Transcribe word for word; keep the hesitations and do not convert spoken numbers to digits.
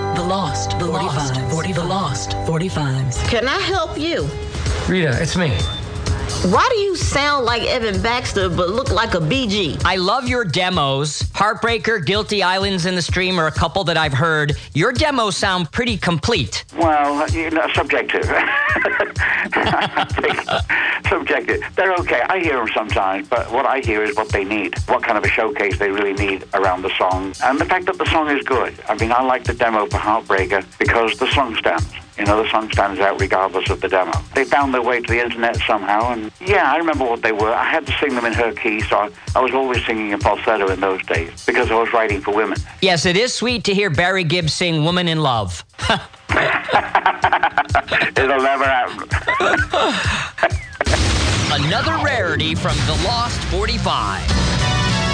The Lost, the Lost, forty, the Lost, forty-fives. Can I help you? Rita, it's me. Why do you sound like Evan Baxter but look like a B G? I love your demos. Heartbreaker, Guilty Islands in the Stream are a couple that I've heard. Your demos sound pretty complete. Well, you know, subjective. I think subjective. They're okay. I hear them sometimes, but what I hear is what they need. What kind of a showcase they really need around the song. And the fact that the song is good. I mean, I like the demo for Heartbreaker because the song stands. You know, the song stands out regardless of the demo. They found their way to the internet somehow, and yeah, I remember what they were. I had to sing them in her key, so I, I was always singing in falsetto in those days because I was writing for women. Yes, it is sweet to hear Barry Gibb sing Woman in Love. It'll never happen. Another rarity from The Lost forty-five.